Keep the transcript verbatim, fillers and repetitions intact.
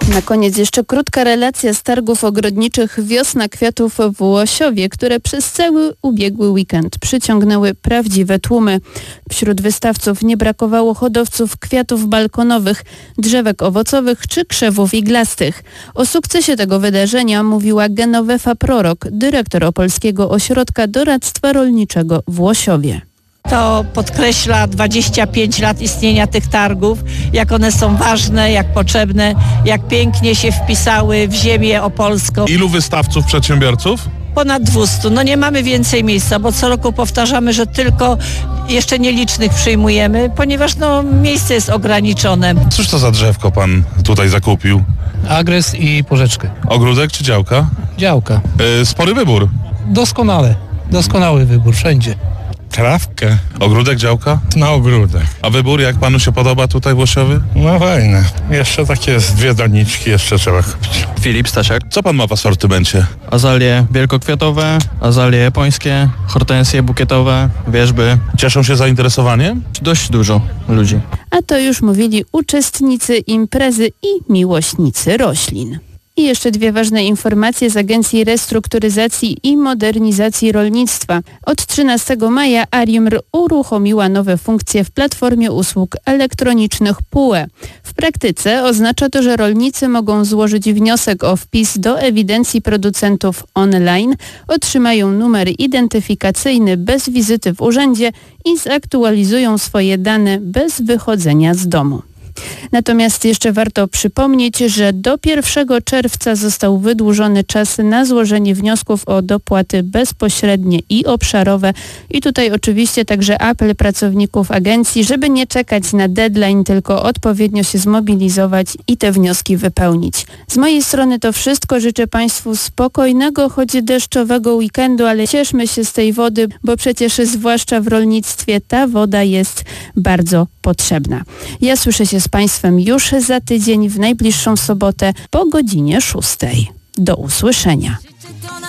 Na koniec jeszcze krótka relacja z targów ogrodniczych Wiosna Kwiatów w Łosiowie, które przez cały ubiegły weekend przyciągnęły prawdziwe tłumy. Wśród wystawców nie brakowało hodowców kwiatów balkonowych, drzewek owocowych czy krzewów iglastych. O sukcesie tego wydarzenia mówiła Genovefa Prorok, dyrektor Opolskiego Ośrodka Doradztwa Rolniczego w Łosiowie. To podkreśla dwadzieścia pięć lat istnienia tych targów, jak one są ważne, jak potrzebne, jak pięknie się wpisały w ziemię opolską. Ilu wystawców, przedsiębiorców? Ponad dwieście. No nie mamy więcej miejsca, bo co roku powtarzamy, że tylko jeszcze nielicznych przyjmujemy, ponieważ no, miejsce jest ograniczone. Cóż to za drzewko pan tutaj zakupił? Agres i porzeczkę. Ogródek czy działka? Działka. Yy, spory wybór. Doskonale. Doskonały wybór wszędzie. Trawkę. Ogródek, działka? Na ogródek. A wybór, jak panu się podoba tutaj w Łosiowie? No fajne. Jeszcze takie dwie doniczki jeszcze trzeba kupić. Filip Stasiak. Co pan ma w asortymencie? Azalie wielkokwiatowe, azalie japońskie, hortensje bukietowe, wierzby. Cieszą się zainteresowaniem? Dość dużo ludzi. A to już mówili uczestnicy imprezy i miłośnicy roślin. I jeszcze dwie ważne informacje z Agencji Restrukturyzacji i Modernizacji Rolnictwa. Od trzynastego maja ARiMR uruchomiła nowe funkcje w platformie usług elektronicznych P U E. W praktyce oznacza to, że rolnicy mogą złożyć wniosek o wpis do ewidencji producentów online, otrzymają numer identyfikacyjny bez wizyty w urzędzie i zaktualizują swoje dane bez wychodzenia z domu. Natomiast jeszcze warto przypomnieć, że do pierwszego czerwca został wydłużony czas na złożenie wniosków o dopłaty bezpośrednie i obszarowe. I tutaj oczywiście także apel pracowników agencji, żeby nie czekać na deadline, tylko odpowiednio się zmobilizować i te wnioski wypełnić. Z mojej strony to wszystko. Życzę Państwu spokojnego, choć deszczowego weekendu, ale cieszmy się z tej wody, bo przecież zwłaszcza w rolnictwie ta woda jest bardzo potrzebna. Ja słyszę się z Państwem już za tydzień w najbliższą sobotę po godzinie szóstej. Do usłyszenia.